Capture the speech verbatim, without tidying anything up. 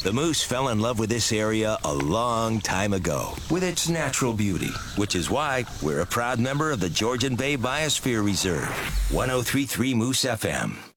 The Moose fell in love with this area a long time ago, with its natural beauty, which is why we're a proud member of the Georgian Bay Biosphere Reserve. one oh three point three Moose F M.